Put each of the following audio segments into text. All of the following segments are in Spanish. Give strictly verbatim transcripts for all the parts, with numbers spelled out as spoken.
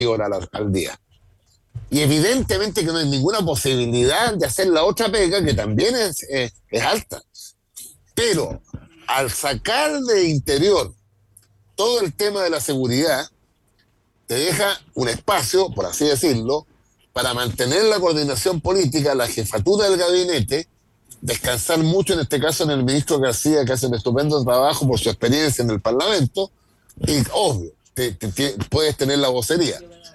horas al, al día. Y evidentemente que no hay ninguna posibilidad de hacer la otra pega, que también es, es, es alta. Pero al sacar de interior todo el tema de la seguridad, te deja un espacio, por así decirlo, para mantener la coordinación política, la jefatura del gabinete, descansar mucho, en este caso, en el ministro García, que hace un estupendo trabajo por su experiencia en el Parlamento, y obvio, te, te, te, puedes tener la vocería.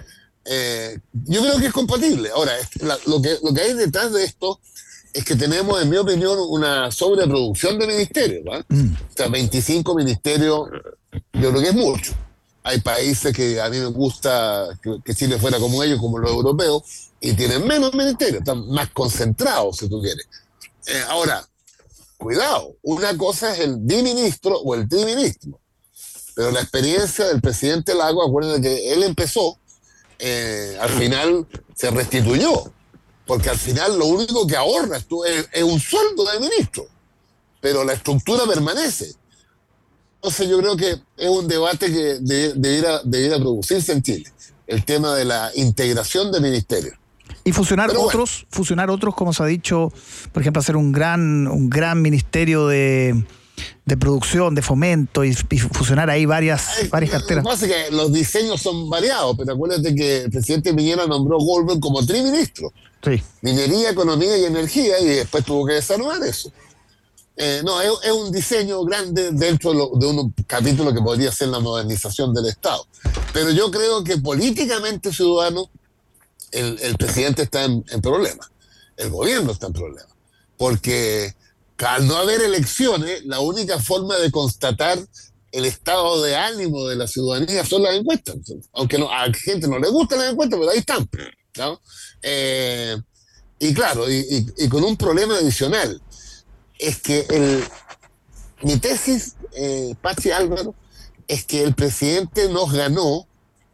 Eh, yo creo que es compatible. Ahora, la, lo, que, lo que hay detrás de esto es que tenemos, en mi opinión, una sobreproducción de ministerios, ¿va? Mm. O sea, veinticinco ministerios, yo creo que es mucho. Hay países que a mí me gusta que, que Chile fuera como ellos, como los europeos, y tienen menos ministerios, están más concentrados, si tú quieres. Eh, ahora, cuidado, una cosa es el biministro o el triministro, pero la experiencia del presidente Lago, acuérdense que él empezó, eh, al final se restituyó, porque al final lo único que ahorras tú es, es un sueldo de ministro, pero la estructura permanece. Entonces yo creo que es un debate que de, debiera, debiera producirse en Chile, el tema de la integración de ministerios. Y fusionar Pero otros, bueno, fusionar otros, como se ha dicho, por ejemplo, hacer un gran, un gran ministerio de, de producción, de fomento, y, y fusionar ahí varias, Ay, varias carteras. Lo que pasa es que los diseños son variados, pero acuérdate que el presidente Piñera nombró Goldberg como triministro. Sí. Minería, economía y energía, y después tuvo que desarmar eso. Eh, no, es, es un diseño grande dentro de, lo, de un capítulo que podría ser la modernización del Estado. Pero yo creo que políticamente, ciudadano, el, el presidente está en, en problemas. El gobierno está en problemas. Porque al no haber elecciones, la única forma de constatar el estado de ánimo de la ciudadanía son las encuestas. Aunque no, a la gente no le gustan las encuestas, pero ahí están, ¿no? Eh, y claro, y, y, y con un problema adicional. Es que el, mi tesis, eh, Pachi Álvaro, es que el presidente nos ganó,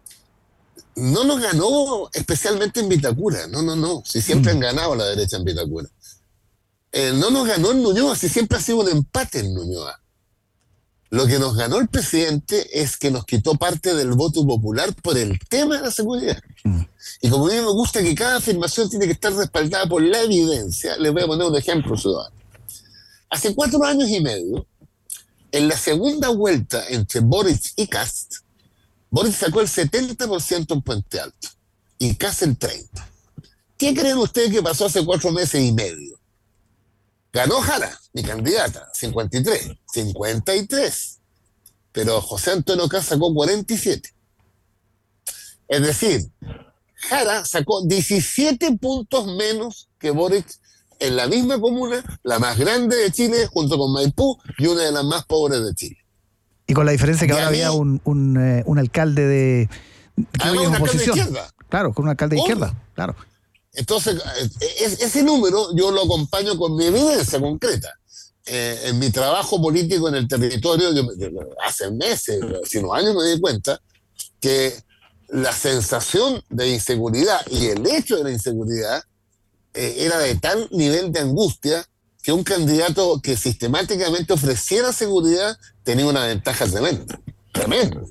no nos ganó especialmente en Vitacura, no, no, no, si siempre han ganado a la derecha en Vitacura. Eh, no nos ganó en Ñuñoa, si siempre ha sido un empate en Ñuñoa. Lo que nos ganó el presidente es que nos quitó parte del voto popular por el tema de la seguridad. Mm. Y como a mí me gusta que cada afirmación tiene que estar respaldada por la evidencia, les voy a poner un ejemplo, ciudadano. Hace cuatro años y medio, en la segunda vuelta entre Boric y Kast, Boric sacó el setenta por ciento en Puente Alto y Kast el treinta por ciento. ¿Qué creen ustedes que pasó hace cuatro meses y medio? Ganó Jara, mi candidata, cincuenta y tres, cincuenta y tres. Pero José Antonio Kast sacó cuarenta y siete. Es decir, Jara sacó diecisiete puntos menos que Boric en la misma comuna, la más grande de Chile, junto con Maipú, y una de las más pobres de Chile. Y con la diferencia que y ahora mí, había un, un, eh, un alcalde de... Que además un alcalde de izquierda. Claro, con un alcalde de izquierda, claro. Entonces, es, ese número yo lo acompaño con mi evidencia concreta. Eh, en mi trabajo político en el territorio, yo, yo, hace meses, sino años me di cuenta que la sensación de inseguridad y el hecho de la inseguridad eh, era de tal nivel de angustia que un candidato que sistemáticamente ofreciera seguridad tenía una ventaja tremenda. Tremenda.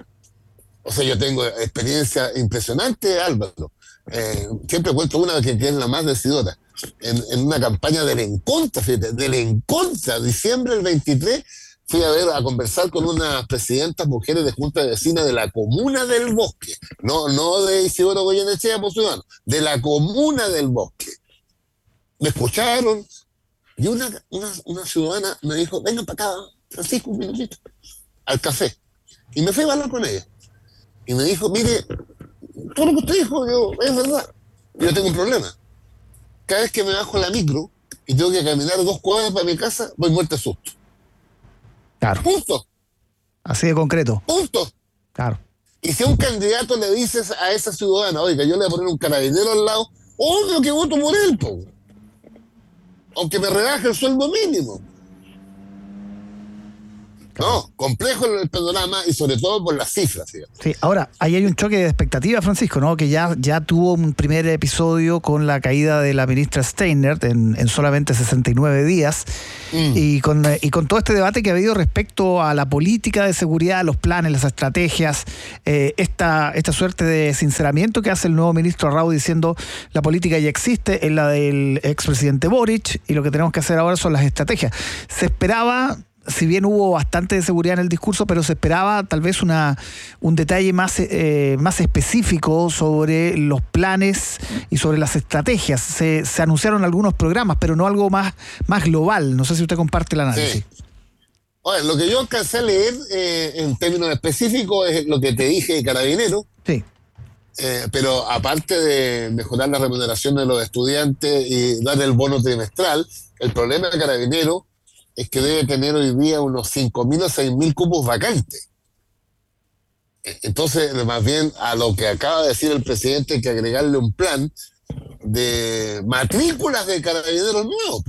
O sea, yo tengo experiencia impresionante, Álvaro. Eh, siempre cuento una que, que es la más decidora. En, en una campaña del Encontra, fíjate, del Encontra, diciembre del veintitrés, fui a ver, a conversar con unas presidentas mujeres de junta de vecinas de la comuna del Bosque, no, no de Isidoro Goyenechea, por ciudadano, de la comuna del Bosque. Me escucharon y una, una, una ciudadana me dijo, vengan para acá, Francisco, un minutito, al café. Y me fui a hablar con ella. Y me dijo, mire, todo lo que usted dijo, yo, es verdad, yo tengo un problema. Cada vez que me bajo la micro y tengo que caminar dos cuadras para mi casa, voy muerto de susto. Claro. Punto. Así de concreto. Punto. Claro. Y si a un candidato le dices a esa ciudadana, oiga, yo le voy a poner un carabinero al lado, obvio que voto por él, po. Aunque me rebaje el sueldo mínimo. No, complejo el panorama y sobre todo por las cifras. Digamos. Sí, ahora, ahí hay un choque de expectativas, Francisco, ¿no? Que ya, ya tuvo un primer episodio con la caída de la ministra Steiner en, en solamente sesenta y nueve días mm. y, con, y con todo este debate que ha habido respecto a la política de seguridad, los planes, las estrategias, eh, esta, esta suerte de sinceramiento que hace el nuevo ministro Arrau diciendo la política ya existe, es la del expresidente Boric y lo que tenemos que hacer ahora son las estrategias. Se esperaba... Si bien hubo bastante de seguridad en el discurso, pero se esperaba tal vez una, un detalle más, eh, más específico sobre los planes y sobre las estrategias. Se, se anunciaron algunos programas, pero no algo más, más global. No sé si usted comparte el análisis. Sí. Oye, lo que yo alcancé a leer eh, en términos específicos es lo que te dije de Carabineros. Sí. Eh, pero aparte de mejorar la remuneración de los estudiantes y dar el bono trimestral, el problema de Carabineros es que debe tener hoy día unos cinco mil o seis mil cupos vacantes. Entonces, más bien a lo que acaba de decir el presidente hay que agregarle un plan de matrículas de carabineros nuevos.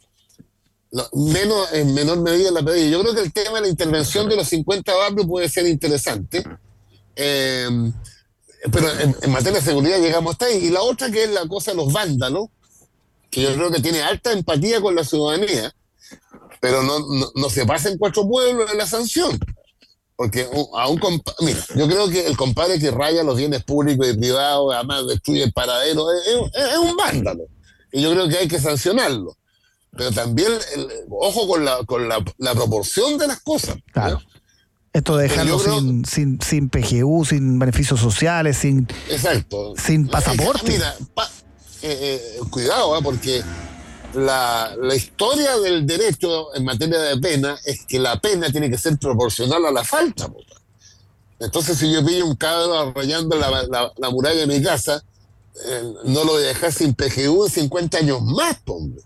Menos, en menor medida la pedida. Yo creo que el tema de la intervención de los cincuenta barrios puede ser interesante. Eh, pero en, en materia de seguridad llegamos hasta ahí. Y la otra que es la cosa de los vándalos, que yo creo que tiene alta empatía con la ciudadanía, pero no, no, no se pasa en cuatro pueblos en la sanción. Porque a un compa- mira, yo creo que el compadre que raya los bienes públicos y privados, además destruye el paradero, es, es, es un vándalo. Y yo creo que hay que sancionarlo. Pero también, el, ojo con la con la, la proporción de las cosas. Claro. ¿No? Esto de dejarlo creo, sin, sin, sin P G U, sin beneficios sociales, sin, exacto. sin pasaporte. Mira, pa, eh, eh, cuidado, ¿eh? Porque La, la historia del derecho en materia de pena es que la pena tiene que ser proporcional a la falta. Po. Entonces, si yo pillo un cabro rayando la, la, la muralla de mi casa, eh, no lo voy a dejar sin P G U en cincuenta años más, hombre.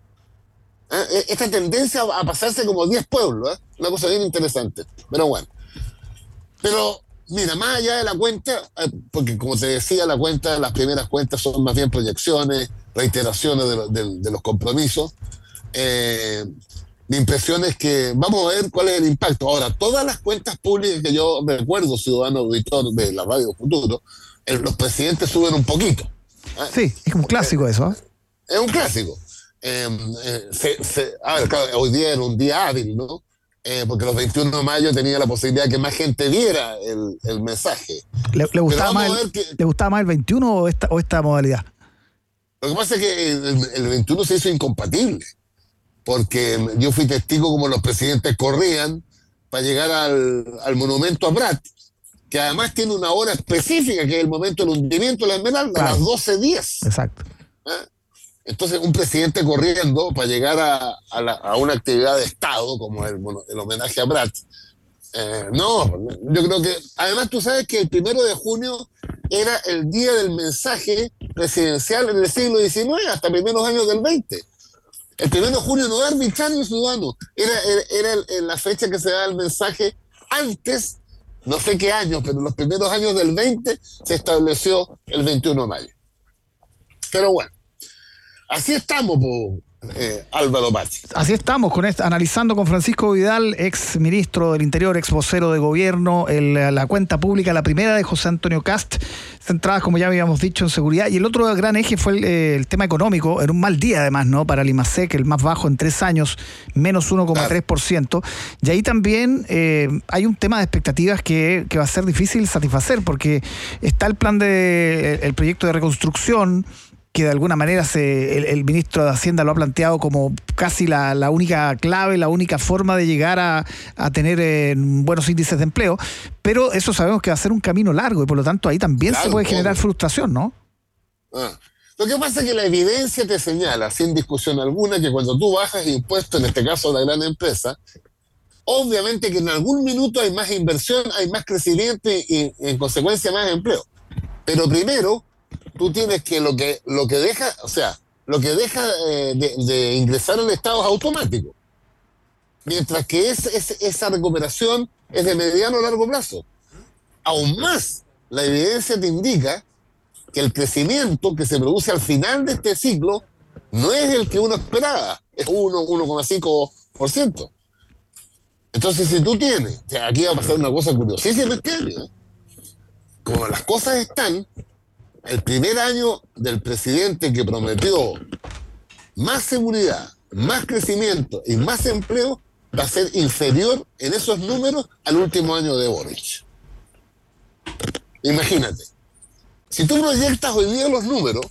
¿Eh? Esta tendencia a pasarse como diez pueblos, ¿eh? Una cosa bien interesante. Pero bueno. Pero, mira, más allá de la cuenta, eh, porque como te decía, la cuenta, las primeras cuentas son más bien proyecciones, reiteraciones de, de, de los compromisos. Eh, mi impresión es que vamos a ver cuál es el impacto. Ahora, todas las cuentas públicas que yo recuerdo, ciudadano auditor de la Radio Futuro, eh, los presidentes suben un poquito. ¿eh? Sí, es un clásico eso. ¿eh? Es un clásico. Eh, eh, se, se, a ver, claro, hoy día era un día hábil, ¿no? Eh, porque los veintiuno de mayo tenía la posibilidad de que más gente viera el, el mensaje. ¿Le, le, gustaba más el, que, ¿Le gustaba más el veintiuno o esta, o esta modalidad? Lo que pasa es que el, el veintiuno se hizo incompatible, porque yo fui testigo como los presidentes corrían para llegar al, al monumento a Prat, que además tiene una hora específica, que es el momento del hundimiento de la Esmeralda, claro. A las doce diez. Exacto. ¿Eh? Entonces, un presidente corriendo para llegar a, a, la, a una actividad de Estado, como el, bueno, el homenaje a Prat, eh, no, yo creo que, además tú sabes que el primero de junio era el día del mensaje presidencial en el siglo diecinueve, hasta primeros años del veinte. El primero de junio no era arbitrario ciudadano, era, era, era el, el, la fecha que se da el mensaje antes, no sé qué años, pero en los primeros años del veinte se estableció el veintiuno de mayo. Pero bueno, así estamos, po, eh, Álvaro Pachi. Así estamos, con esta, analizando con Francisco Vidal, ex ministro del Interior, ex vocero de gobierno, el, la cuenta pública, la primera de José Antonio Kast, centradas, como ya habíamos dicho, en seguridad. Y el otro gran eje fue el, eh, el tema económico, en un mal día además, ¿no? Para el IMASEC, el más bajo en tres años, menos uno coma tres por ciento. Y ahí también eh, hay un tema de expectativas que, que va a ser difícil satisfacer, porque está el plan de, el proyecto de reconstrucción, que de alguna manera se, el, el ministro de Hacienda lo ha planteado como casi la, la única clave, la única forma de llegar a, a tener eh, buenos índices de empleo, pero eso sabemos que va a ser un camino largo y por lo tanto ahí también claro, se puede generar frustración, ¿no? Ah. Lo que pasa es que la evidencia te señala, sin discusión alguna, que cuando tú bajas impuestos, en este caso la gran empresa, obviamente que en algún minuto hay más inversión, hay más crecimiento y, y en consecuencia más empleo. Pero primero, tú tienes que lo que lo que deja, o sea, lo que deja eh, de, de ingresar al Estado es automático. Mientras que es, es, esa recuperación es de mediano a largo plazo. Aún más, la evidencia te indica que el crecimiento que se produce al final de este ciclo no es el que uno esperaba, es uno coma cinco por ciento. Entonces, si tú tienes, o sea, aquí va a pasar una cosa curiosísima este año, ¿eh? Como las cosas están, el primer año del presidente que prometió más seguridad, más crecimiento y más empleo va a ser inferior en esos números al último año de Boric. Imagínate, si tú proyectas hoy día los números,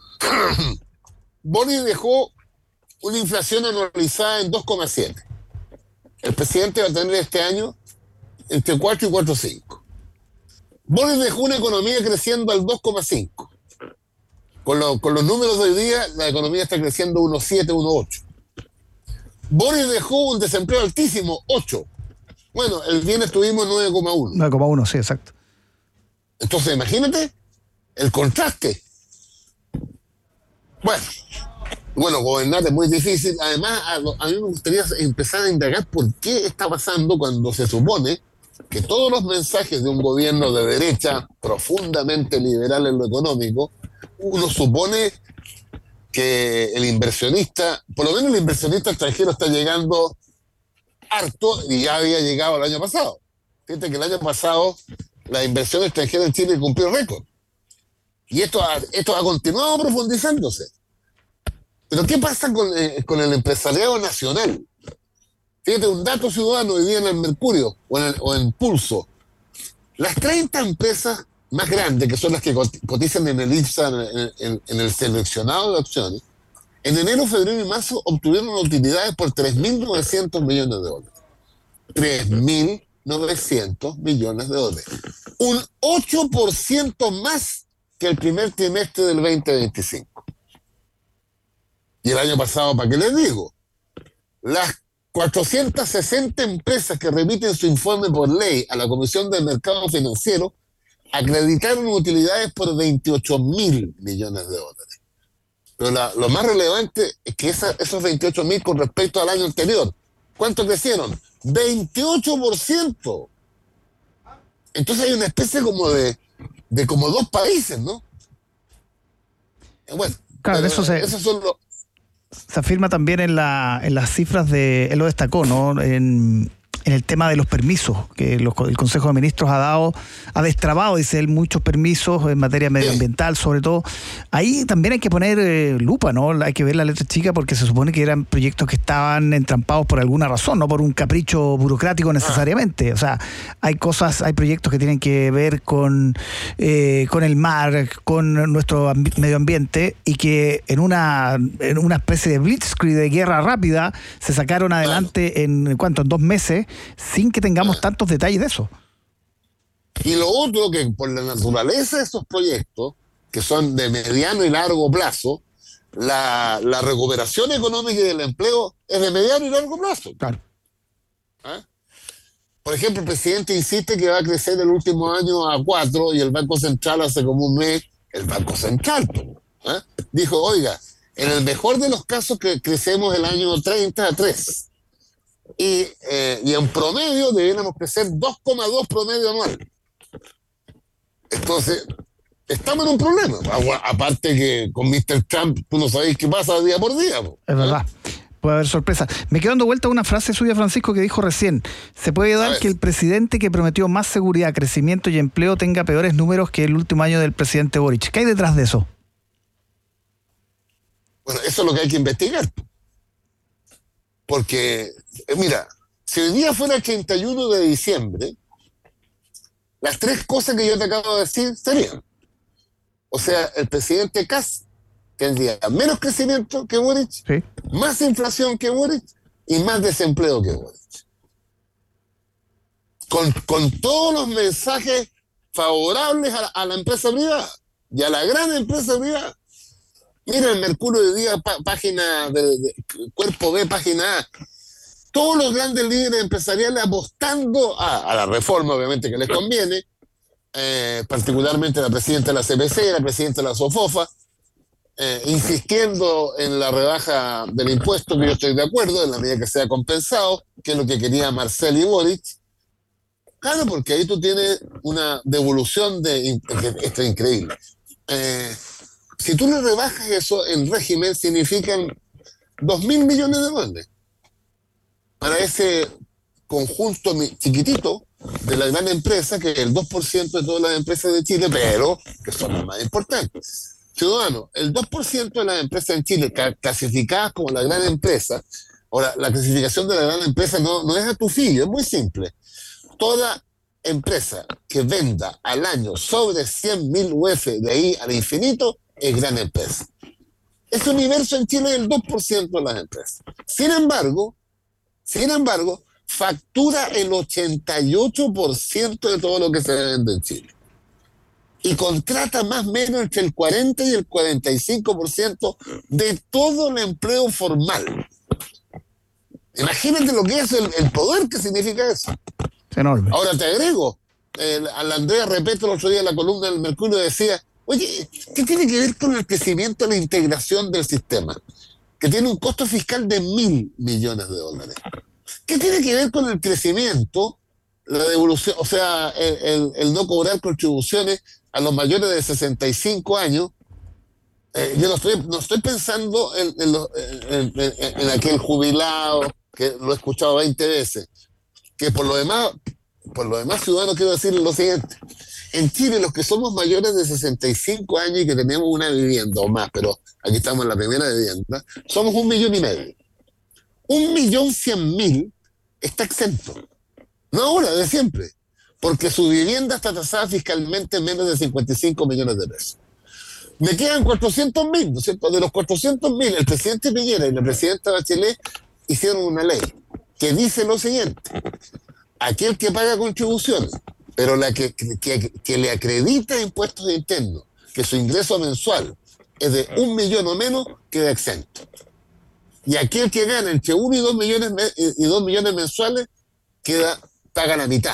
Boric dejó una inflación anualizada en dos coma siete. El presidente va a tener este año entre cuatro y cuatro coma cinco. Boric dejó una economía creciendo al dos coma cinco. Con, lo, con los números de hoy día, la economía está creciendo uno coma siete, uno coma ocho. Boric dejó un desempleo altísimo, ocho. Bueno, el viernes tuvimos nueve coma uno. nueve coma uno, sí, exacto. Entonces, imagínate el contraste. Bueno, bueno, gobernar es muy difícil. Además, a, a mí me gustaría empezar a indagar por qué está pasando cuando se supone que todos los mensajes de un gobierno de derecha profundamente liberal en lo económico, uno supone que el inversionista, por lo menos el inversionista extranjero está llegando harto y ya había llegado el año pasado. Fíjate que el año pasado la inversión extranjera en Chile cumplió récord. Y esto ha, esto ha continuado profundizándose. Pero ¿qué pasa con, eh, con el empresariado nacional? Fíjate, un dato ciudadano hoy día en el Mercurio o en, el, o en Pulso. Las treinta empresas más grandes, que son las que cotizan en el IPSA, en, en, en el seleccionado de opciones, en enero, febrero y marzo obtuvieron utilidades por tres mil novecientos millones de dólares. tres mil novecientos millones de dólares. Un ocho por ciento más que el primer trimestre del veinte veinticinco. Y el año pasado, ¿para qué les digo? Las cuatrocientas sesenta empresas que remiten su informe por ley a la Comisión del Mercado Financiero acreditaron utilidades por veintiocho mil millones de dólares. Pero la, lo más relevante es que esa, esos veintiocho mil con respecto al año anterior, ¿cuánto crecieron? veintiocho por ciento. Entonces hay una especie como de, de como dos países, ¿no? Bueno, claro, eso se, esos son los... se afirma también en, la, en las cifras de, él lo destacó, ¿no? En, en el tema de los permisos, que los, el Consejo de Ministros ha dado, ha destrabado, dice él, muchos permisos en materia medioambiental, sobre todo. Ahí también hay que poner eh, lupa, ¿no? Hay que ver la letra chica porque se supone que eran proyectos que estaban entrampados por alguna razón, no por un capricho burocrático necesariamente. O sea, hay cosas, hay proyectos que tienen que ver con, eh, con el mar, con nuestro medio ambiente, y que en una, en una especie de blitzkrieg, de guerra rápida, se sacaron adelante en, ¿cuánto? En dos meses, sin que tengamos tantos detalles de eso. Y lo otro, que por la naturaleza de estos proyectos, que son de mediano y largo plazo, la, la recuperación económica y del empleo es de mediano y largo plazo. Claro. ¿Ah? Por ejemplo, el presidente insiste que va a crecer el último año a cuatro y el Banco Central hace como un mes, el Banco Central, ¿ah? dijo, oiga, en el mejor de los casos que crecemos el año treinta a tres. Y, eh, y en promedio deberíamos crecer dos coma dos promedio anual. Entonces, estamos en un problema. Aparte que con mister Trump tú no sabéis qué pasa día por día. ¿no? Es verdad. Puede haber sorpresa. Me quedo dando vuelta una frase suya, Francisco, que dijo recién. Se puede dar que el presidente que prometió más seguridad, crecimiento y empleo tenga peores números que el último año del presidente Boric. ¿Qué hay detrás de eso? Bueno, eso es lo que hay que investigar. Porque, mira, si hoy día fuera el treinta y uno de diciembre, las tres cosas que yo te acabo de decir serían. O sea, el presidente Kast tendría menos crecimiento que Boric, ¿Sí? más inflación que Boric y más desempleo que Boric. Con, con todos los mensajes favorables a la, a la empresa privada y a la gran empresa privada. Mira el Mercurio de día, pá, página de, de Cuerpo B, página A. Todos los grandes líderes empresariales apostando a, a la reforma, obviamente, que les conviene, eh, particularmente la presidenta de la C P C, la presidenta de la SOFOFA, eh, insistiendo en la rebaja del impuesto, que yo estoy de acuerdo, en la medida que sea compensado, que es lo que quería Marcel y Boric. Claro, porque ahí tú tienes una devolución de... Esto es increíble. Eh, si tú le rebajas eso en régimen, significan dos mil millones de dólares para ese conjunto chiquitito de la gran empresa, que es el dos por ciento de todas las empresas de Chile, pero que son las más importantes. Ciudadanos, el dos por ciento de las empresas en Chile clasificadas como la gran empresa. Ahora, la clasificación de la gran empresa no, no es a tu fillo, es muy simple. Toda empresa que venda al año sobre cien mil U F de ahí al infinito es gran empresa. Ese universo en Chile es el dos por ciento de las empresas. Sin embargo, sin embargo, factura el ochenta y ocho por ciento de todo lo que se vende en Chile. Y contrata más o menos entre el cuarenta y el cuarenta y cinco por ciento de todo el empleo formal. Imagínate lo que es el, el poder que significa eso. Es enorme. Ahora te agrego, eh, a la Andrea Repeto el otro día en la columna del Mercurio decía, oye, ¿qué tiene que ver con el crecimiento de la integración del sistema? Que tiene un costo fiscal de mil millones de dólares. ¿Qué tiene que ver con el crecimiento, la devolución, o sea, el, el, el no cobrar contribuciones a los mayores de sesenta y cinco años? Eh, yo no estoy, no estoy pensando en, en, lo, en, en, en aquel jubilado, que lo he escuchado veinte veces, que por lo demás, por lo demás, ciudadanos, quiero decirles lo siguiente. En Chile, los que somos mayores de sesenta y cinco años y que tenemos una vivienda o más, pero aquí estamos en la primera vivienda, somos un millón y medio. Un millón cien mil está exento. No ahora, de siempre. Porque su vivienda está tasada fiscalmente en menos de cincuenta y cinco millones de pesos. Me quedan cuatrocientos mil, ¿no es cierto? De los cuatrocientos mil, el presidente Piñera y la presidenta Bachelet hicieron una ley que dice lo siguiente: aquel que paga contribuciones, pero la que, que, que le acredita impuestos internos, que su ingreso mensual es de un millón o menos, queda exento. Y aquel que gana entre uno y dos millones, y dos millones mensuales, queda, paga la mitad.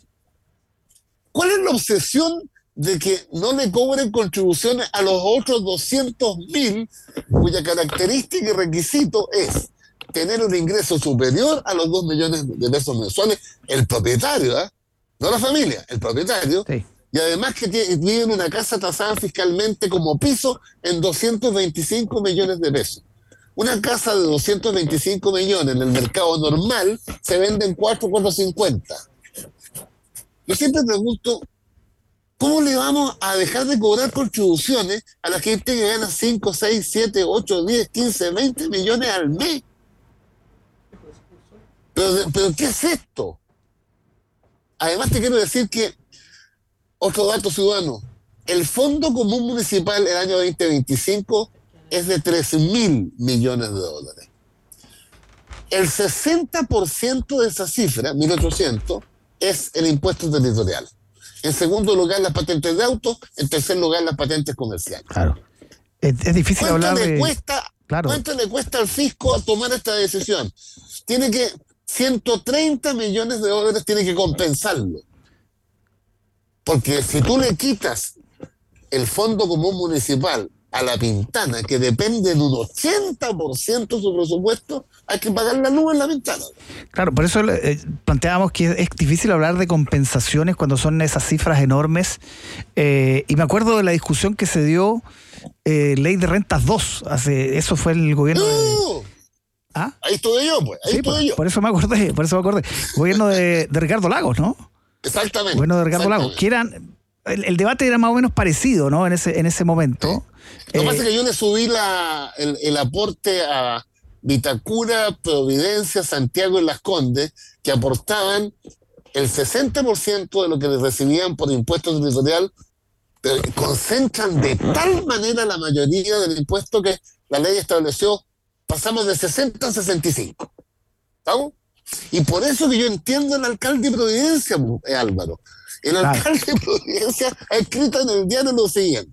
¿Cuál es la obsesión de que no le cobren contribuciones a los otros doscientos mil, cuya característica y requisito es tener un ingreso superior a los dos millones de pesos mensuales? El propietario, ¿eh? No la familia, el propietario. Sí. Y además que vive en una casa tasada fiscalmente como piso en doscientos veinticinco millones de pesos. Una casa de doscientos veinticinco millones en el mercado normal se vende en cuatro, cuatro cincuenta. Yo siempre pregunto, ¿cómo le vamos a dejar de cobrar contribuciones a la gente que gana cinco, seis, siete, ocho, diez, quince, veinte millones al mes? Pero, pero ¿qué es esto? Además te quiero decir que, otro dato ciudadano, el Fondo Común Municipal el año veinte veinticinco es de tres mil millones de dólares. El sesenta por ciento de esa cifra, mil ochocientos, es el impuesto territorial. En segundo lugar, las patentes de autos. En tercer lugar, las patentes comerciales. Claro. Es, es difícil hablar le de... Cuesta, claro. ¿Cuánto le cuesta al fisco tomar esta decisión? Tiene que... ciento treinta millones de dólares tiene que compensarlo. Porque si tú le quitas el Fondo Común Municipal a La Pintana, que depende de un ochenta por ciento de su presupuesto, hay que pagar la luz en La Pintana. Claro, por eso eh, planteábamos que es, es difícil hablar de compensaciones cuando son esas cifras enormes. Eh, y me acuerdo de la discusión que se dio, eh, Ley de Rentas dos, hace, eso fue el gobierno... ¡No! De, ¿ah? Ahí estuve yo, pues. Ahí sí, estuve por, yo. Por eso me acordé, por eso me acordé. Gobierno de, de Ricardo Lagos, ¿no? Exactamente. Gobierno de Ricardo Lagos. Que eran, el, el debate era más o menos parecido, ¿no? En ese, en ese momento. Lo que eh, pasa es que yo le subí la, el, el aporte a Vitacura, Providencia, Santiago y Las Condes, que aportaban el sesenta por ciento de lo que les recibían por impuesto territorial, pero concentran de tal manera la mayoría del impuesto que la ley estableció. Pasamos de sesenta a sesenta y cinco. ¿Estamos? Y por eso que yo entiendo al alcalde de Providencia, eh, Álvaro. El alcalde de Providencia ha escrito en el diario lo siguiente: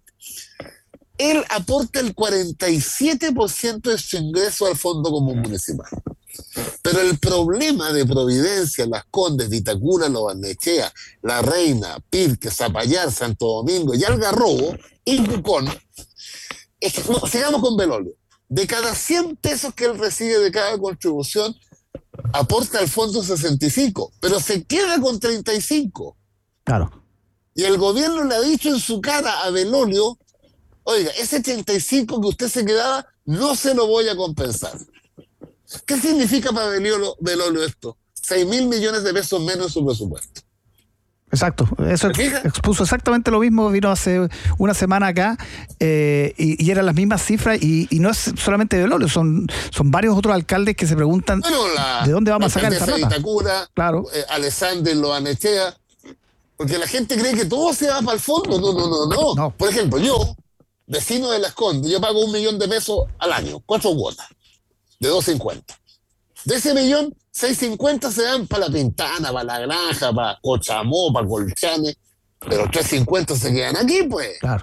él aporta el cuarenta y siete por ciento de su ingreso al Fondo Común Municipal. Pero el problema de Providencia, Las Condes, Vitacura, Lo Barnechea, La Reina, Pirque, Zapallar, Santo Domingo y Algarrobo y Pucón, es que, no, sigamos con Belolio. De cada cien pesos que él recibe de cada contribución, aporta al fondo sesenta y cinco, pero se queda con treinta y cinco. Claro. Y el gobierno le ha dicho en su cara a Belolio: oiga, ese treinta y cinco que usted se quedaba, no se lo voy a compensar. ¿Qué significa para Belolio, Belolio esto? seis mil millones de pesos menos en su presupuesto. Exacto, eso expuso exactamente lo mismo, vino hace una semana acá eh, y, y eran las mismas cifras y, y no es solamente de Lolio, son, son varios otros alcaldes que se preguntan bueno, la, de dónde vamos a sacar esa plata. Itacura, claro. eh, Alessandro Loanechea, porque la gente cree que todo se va para el fondo, no, no, no, no, no. Por ejemplo, yo, vecino de Las Condes, yo pago un millón de pesos al año, cuatro cuotas, de dos cincuenta. De ese millón, seiscientos cincuenta se dan para La Pintana, para La Granja, para Cochamó, para Colchane, pero trescientos cincuenta se quedan aquí, pues. Claro.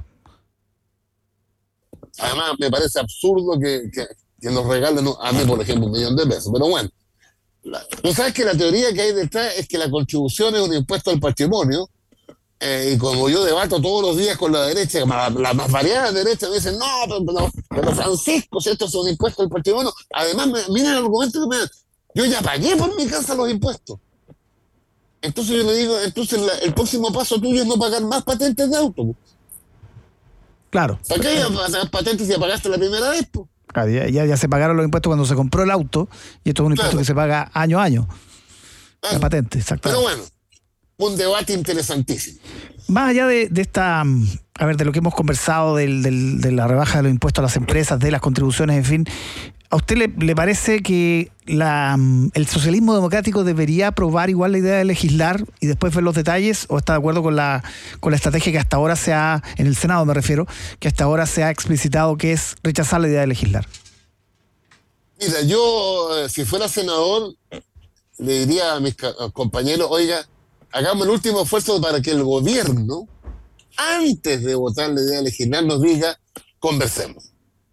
Además, me parece absurdo que, que, que nos regalen a mí, por ejemplo, un millón de pesos. Pero bueno, la, tú sabes que la teoría que hay detrás es que la contribución es un impuesto al patrimonio, eh, y como yo debato todos los días con la derecha, la, la más variada derecha, me dicen, no, pero, pero, pero Francisco, si esto es un impuesto al patrimonio, además, me, miren el argumento que me dan. Yo ya pagué por mi casa los impuestos. Entonces yo le digo, entonces la, el próximo paso tuyo es no pagar más patentes de auto. Claro. ¿Para qué pagar patentes si ya pagaste la primera vez? Po? Claro, ya, ya, ya se pagaron los impuestos cuando se compró el auto y esto es un impuesto claro. que se paga año a año. Claro. La patente, exactamente. Pero bueno, un debate interesantísimo. Más allá de, de esta, a ver, de lo que hemos conversado, del, del, de la rebaja de los impuestos a las empresas, de las contribuciones, en fin, ¿a usted le, le parece que la, el socialismo democrático debería aprobar igual la idea de legislar y después ver los detalles? ¿O está de acuerdo con la, con la estrategia que hasta ahora se ha, en el Senado me refiero, que hasta ahora se ha explicitado que es rechazar la idea de legislar? Mira, yo, si fuera senador, le diría a mis compañeros, oiga, hagamos el último esfuerzo para que el gobierno, antes de votar la idea de legislar, nos diga, conversemos.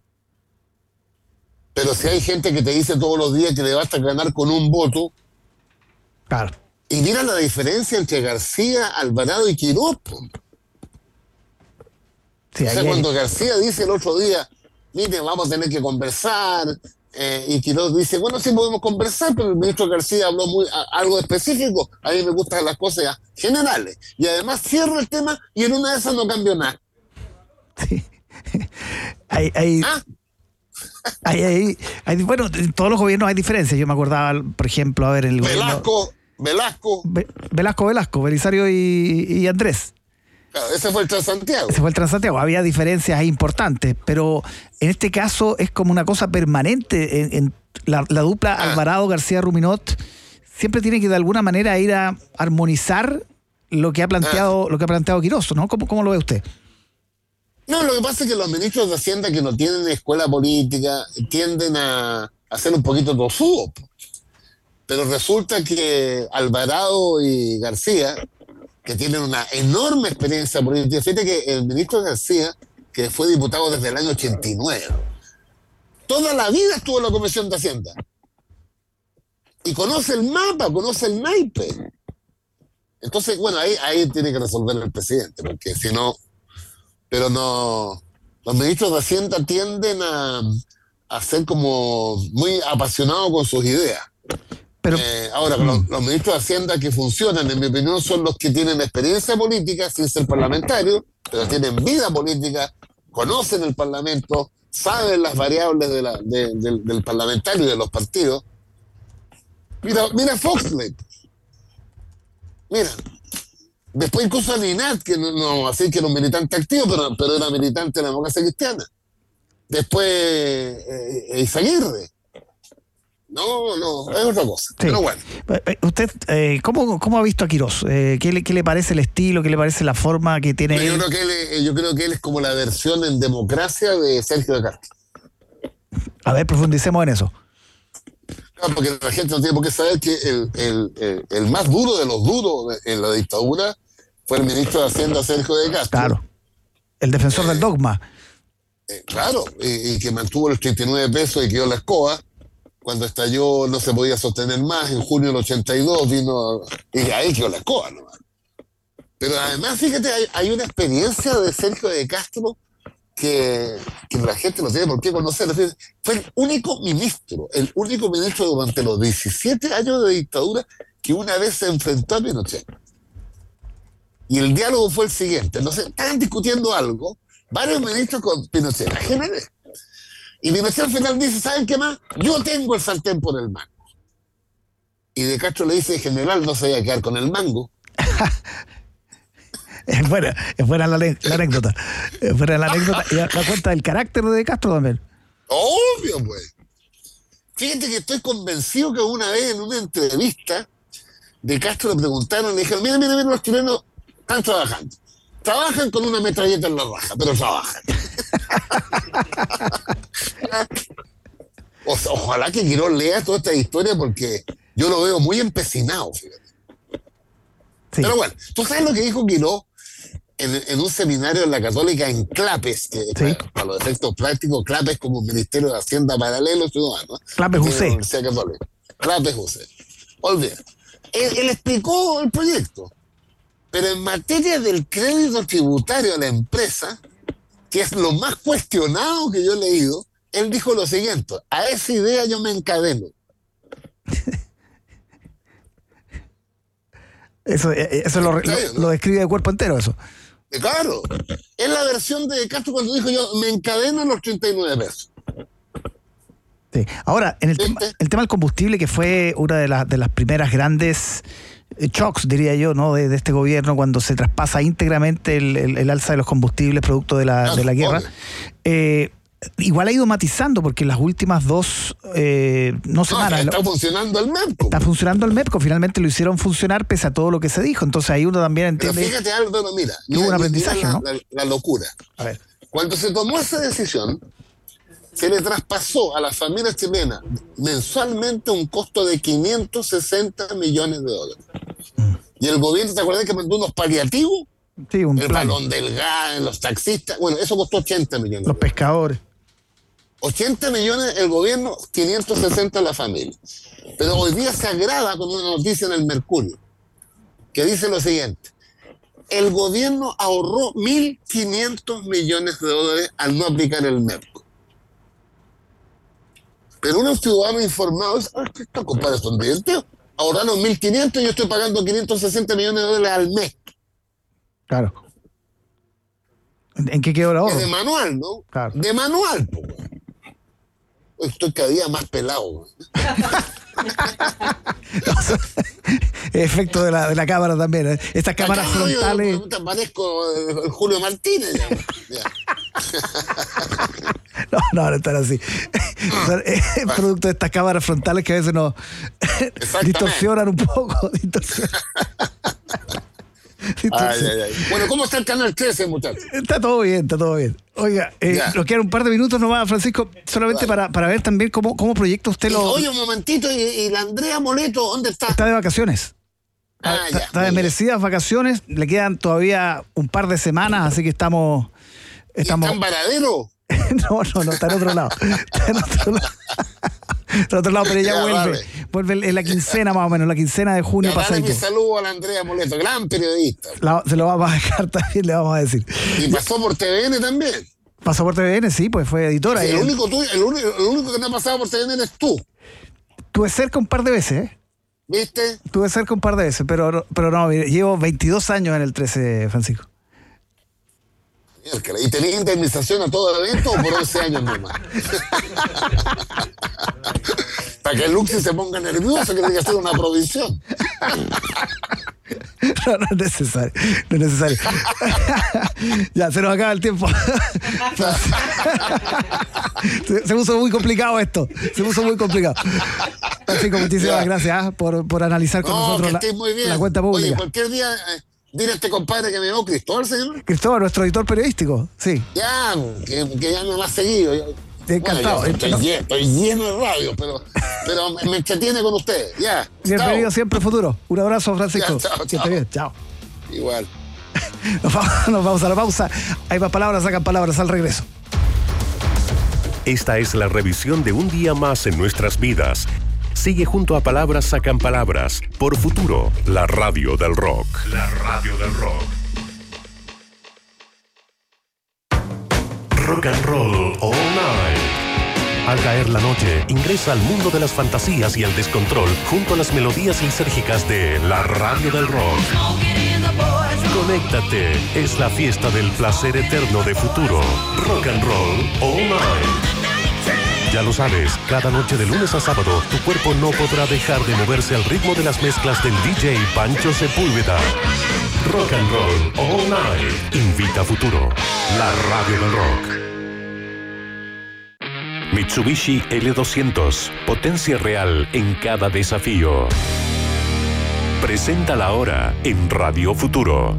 Pero si hay gente que te dice todos los días que le basta ganar con un voto, claro. Y mira la diferencia entre García, Alvarado y Quiroz. Sí, o sea, cuando García dice el otro día, mire, vamos a tener que conversar, eh, y Quiroz dice, bueno, sí podemos conversar, pero el ministro García habló muy, a, algo específico, a mí me gustan las cosas generales, y además cierra el tema y en una de esas no cambió nada. Sí. hay, hay... ¿Ah? Hay, hay, hay, bueno, en todos los gobiernos hay diferencias. Yo me acordaba, por ejemplo, a ver, el Velasco, gobierno, Velasco. Be, Velasco, Velasco, Belisario y, y Andrés. Claro, ese fue el Transantiago. Ese fue el Transantiago. Había diferencias importantes, pero en este caso es como una cosa permanente. En, en la, la dupla ah. Alvarado, García, Ruminot siempre tiene que de alguna manera ir a armonizar lo que ha planteado, ah. lo que ha planteado Quiroz, ¿no? ¿Cómo, cómo lo ve usted? No, lo que pasa es que los ministros de Hacienda que no tienen escuela política tienden a, a ser un poquito tosudos. Pero resulta que Alvarado y García, que tienen una enorme experiencia política, fíjate que el ministro García, que fue diputado desde el año ochenta y nueve, toda la vida estuvo en la Comisión de Hacienda. Y conoce el mapa, conoce el naipe. Entonces, bueno, ahí, ahí tiene que resolver el presidente, porque si no... Pero no, los ministros de Hacienda tienden a, a ser como muy apasionados con sus ideas. Pero, eh, ahora, mm. los, los ministros de Hacienda que funcionan, en mi opinión, son los que tienen experiencia política sin ser parlamentarios, pero tienen vida política, conocen el Parlamento, saben las variables de la, de, de, del parlamentario y de los partidos. Mira, mira Foxley. Mira. Después incluso a Linat, que no, no así que era un militante activo, pero, pero era militante de la democracia cristiana. Después eh, Izaguirre. No, no, es otra cosa. Sí. Pero bueno. ¿Usted eh, ¿cómo, cómo ha visto a Quiroz? Eh, ¿qué, le, ¿Qué le parece el estilo? ¿Qué le parece la forma que tiene yo él? Creo que él? Yo creo que él es como la versión en democracia de Sergio de Castro. A ver, profundicemos en eso. Claro, porque la gente no tiene por qué saber que el, el, el, el más duro de los duros en la dictadura fue el ministro de Hacienda Sergio de Castro. Claro, el defensor eh, del dogma. Eh, claro, y, y que mantuvo los treinta y nueve pesos y quedó la escoba. Cuando estalló no se podía sostener más, en junio del ochenta y dos vino, y ahí quedó la escoba nomás. Pero además, fíjate, hay, hay una experiencia de Sergio de Castro que, que la gente no tiene por qué conocer. Fue el único ministro, el único ministro durante los diecisiete años de dictadura que una vez se enfrentó a Pinochet. Y el diálogo fue el siguiente. Entonces, estaban discutiendo algo, varios ministros con Pinochet, imagínate. Y Pinochet al final dice, ¿saben qué más? Yo tengo el sartén por el mango. y De Castro le dice, general, no se vaya a quedar con el mango. Es buena, es buena la, la anécdota. Es buena la anécdota y da cuenta del carácter de De Castro también. Obvio, pues. Fíjate que estoy convencido que una vez en una entrevista De Castro le preguntaron, le dijeron, mira, mira, mira, los chilenos están trabajando. Trabajan con una metralleta en la raja, pero trabajan. O sea, ojalá que Quirós lea toda esta historia porque yo lo veo muy empecinado, fíjate. Sí. Pero bueno, ¿tú sabes lo que dijo Quirós en, en un seminario en la Católica en Clapes? Que, sí. para, para los efectos prácticos, Clapes como un Ministerio de Hacienda paralelo ciudadano. Clapes José. Clapes José. Olvida. Él, él explicó el proyecto, pero en materia del crédito tributario a la empresa, que es lo más cuestionado que yo he leído, él dijo lo siguiente: a esa idea yo me encadeno. Eso, eso lo, lo, lo describe de cuerpo entero, eso. Claro. Es la versión de Castro cuando dijo yo me encadeno en los treinta y nueve pesos. Sí. Ahora, en el, tema, el tema del combustible, que fue una de, la, de las primeras grandes shocks, diría yo, ¿no? de, de este gobierno, cuando se traspasa íntegramente el, el, el alza de los combustibles producto de la, ah, de la guerra. Eh, igual ha ido matizando, porque las últimas dos eh, no semanas... No, está funcionando el MEPCO. Está funcionando el MEPCO, finalmente lo hicieron funcionar pese a todo lo que se dijo. Entonces ahí uno también entiende... Pero fíjate, Álvaro, mira, que hubo un aprendizaje, mira la, ¿no? la, la locura. A ver. Cuando se tomó esa decisión, se le traspasó a las familias chilenas mensualmente un costo de quinientos sesenta millones de dólares. Mm. Y el gobierno, ¿te acuerdas que mandó unos paliativos? Sí, un el plan. balón del gas, los taxistas. Bueno, eso costó ochenta millones. Los pescadores. ochenta millones el gobierno, quinientos sesenta la familia. Pero hoy día se agrava con una noticia en el Mercurio, que dice lo siguiente: el gobierno ahorró mil quinientos millones de dólares al no aplicar el MEPCO. Pero unos ciudadanos informados, ah, ¿qué está, compadre? Son divertidos. Ahorraron mil quinientos y yo estoy pagando quinientos sesenta millones de dólares al mes. Claro. ¿En qué quedó el ahorro? Es de manual, ¿no? Claro. De manual, po. Estoy cada día más pelado. Efecto de la, de la cámara también, ¿eh? Estas cámaras Acá, frontales. Yo, te parezco el Julio Martínez. Ya. Ya. No, no, no están así. Es producto de estas cámaras frontales que a veces nos distorsionan un poco. Distorsionan. Ay, ay, ay. Bueno, ¿cómo está el canal trece, muchachos? Está todo bien, está todo bien. Oiga, eh, nos quedan un par de minutos nomás, Francisco, solamente para, para ver también cómo, cómo proyecta usted lo... Oye, un momentito, ¿y, y la Andrea Moleto dónde está? Está de vacaciones. Ah, está, ya, está de merecidas vacaciones, le quedan todavía un par de semanas, así que estamos... estamos... ¿Está en Varadero? No, no, no, está en otro lado. Está en otro lado. Está en otro lado, pero ella ya, vuelve. Vale. Vuelve en la quincena más o menos, la quincena de junio pasado. Mi saludo a la Andrea Moleto, gran periodista. La, se lo vamos a dejar también, le vamos a decir. Y pasó por T V N también. Pasó por T V N, sí, pues fue editora. Sí, el, único tú, el, único, el único que no ha pasado por T V N eres tú. Tuve cerca un par de veces, ¿eh? ¿Viste? Tuve cerca un par de veces, pero, pero no, llevo veintidós años en el trece, Francisco. ¿Y tenés indemnización a todo el evento o por once años nomás? Para que el Luxi se ponga nervioso, que tiene que hacer una provisión. No, no es necesario, no es necesario. Ya, se nos acaba el tiempo. se, se puso muy complicado esto, se puso muy complicado. Así que muchísimas ya. gracias ¿eh? por, por analizar con no, nosotros que la, muy bien. la cuenta pública. Oye, cualquier día... Eh, dile a este compadre que me llamó Cristóbal, señor. Cristóbal, nuestro editor periodístico, sí. Ya, que, que ya no lo ha seguido. Encantado. Bueno, estoy, no. lleno, estoy lleno de radio, pero, pero me entretiene con ustedes. Ya. Bienvenido siempre, futuro. Un abrazo, Francisco. Ya, chao, que esté bien. Chao. Igual. Nos vamos, nos vamos a la pausa. Hay más palabras, sacan palabras al regreso. Esta es la revisión de un día más en nuestras vidas. Sigue junto a Palabras Sacan Palabras por Futuro, la radio del rock. La radio del rock. Rock and roll all night. Al caer la noche, ingresa al mundo de las fantasías y el descontrol junto a las melodías lisérgicas de la radio del rock. Conéctate, es la fiesta del placer eterno de Futuro. Rock and roll all night. Ya lo sabes, cada noche de lunes a sábado, tu cuerpo no podrá dejar de moverse al ritmo de las mezclas del D J Pancho Sepúlveda. Rock and Roll All Night. Invita a Futuro, la radio del rock. Mitsubishi L doscientos. Potencia real en cada desafío. Presenta la hora en Radio Futuro.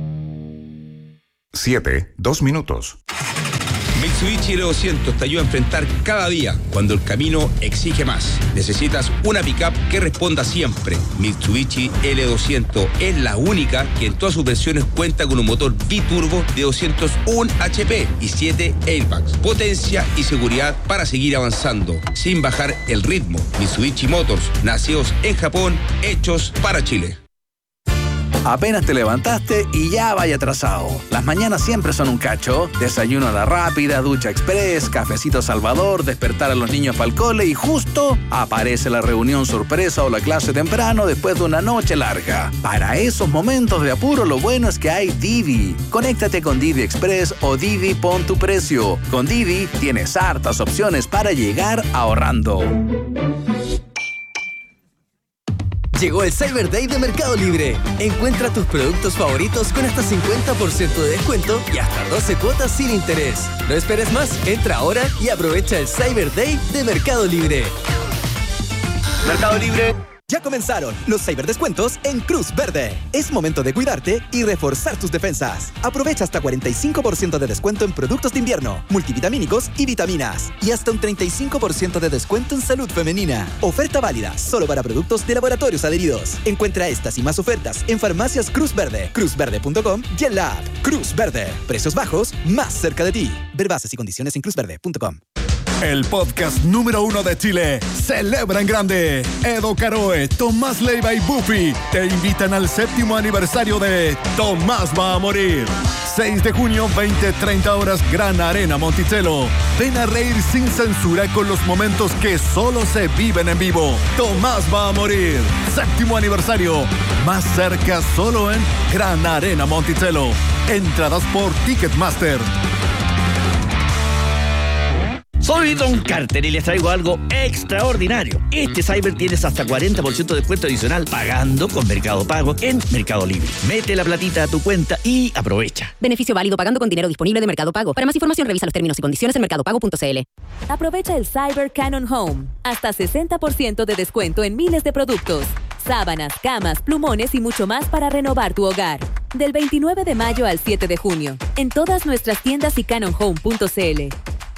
Siete, dos minutos. Mitsubishi L doscientos te ayuda a enfrentar cada día cuando el camino exige más. Necesitas una pickup que responda siempre. Mitsubishi L doscientos es la única que en todas sus versiones cuenta con un motor biturbo de doscientos uno H P y siete airbags. Potencia y seguridad para seguir avanzando sin bajar el ritmo. Mitsubishi Motors, nacidos en Japón, hechos para Chile. Apenas te levantaste y ya vaya atrasado. Las mañanas siempre son un cacho. Desayuno a la rápida, ducha express, cafecito Salvador, despertar a los niños para el cole y justo aparece la reunión sorpresa o la clase temprano después de una noche larga. Para esos momentos de apuro, lo bueno es que hay Didi. Conéctate con Didi Express o Didi Pon tu Precio. Con Didi tienes hartas opciones para llegar ahorrando. Llegó el Cyber Day de Mercado Libre. Encuentra tus productos favoritos con hasta cincuenta por ciento de descuento y hasta doce cuotas sin interés. No esperes más, entra ahora y aprovecha el Cyber Day de Mercado Libre. Mercado Libre. Ya comenzaron los ciberdescuentos en Cruz Verde. Es momento de cuidarte y reforzar tus defensas. Aprovecha hasta cuarenta y cinco por ciento de descuento en productos de invierno, multivitamínicos y vitaminas. Y hasta un treinta y cinco por ciento de descuento en salud femenina. Oferta válida solo para productos de laboratorios adheridos. Encuentra estas y más ofertas en Farmacias Cruz Verde, cruz verde punto com y en la app. Cruz Verde. Precios bajos, más cerca de ti. Ver bases y condiciones en cruz verde punto com. El podcast número uno de Chile celebra en grande. Edo Caroe, Tomás Leiva y Buffy te invitan al séptimo aniversario de Tomás va a morir. seis de junio, veinte treinta horas, Gran Arena Monticello. Ven a reír sin censura con los momentos que solo se viven en vivo. Tomás va a morir. Séptimo aniversario. Más cerca solo en Gran Arena Monticello. Entradas por Ticketmaster. Soy Don Carter y les traigo algo extraordinario. Este Cyber tienes hasta cuarenta por ciento de descuento adicional pagando con Mercado Pago en Mercado Libre. Mete la platita a tu cuenta y aprovecha. Beneficio válido pagando con dinero disponible de Mercado Pago. Para más información revisa los términos y condiciones en mercado pago punto c l. Aprovecha el Cyber Canon Home. Hasta sesenta por ciento de descuento en miles de productos. Sábanas, camas, plumones y mucho más para renovar tu hogar. Del veintinueve de mayo al siete de junio. En todas nuestras tiendas y canon home punto c l.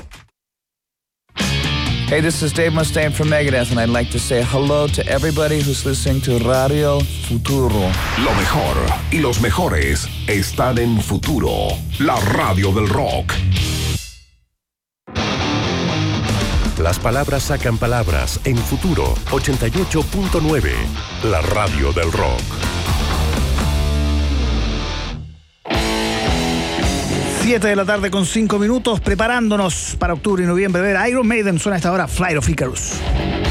Hey, this is Dave Mustaine from Megadeth, and I'd like to say hello to everybody who's listening to Radio Futuro. Lo mejor y los mejores están en Futuro, la radio del rock. Las palabras sacan palabras en Futuro ochenta y ocho punto nueve, la radio del rock. siete de la tarde con cinco minutos, preparándonos para octubre y noviembre. Ver Iron Maiden, suena a esta hora Flight of Icarus.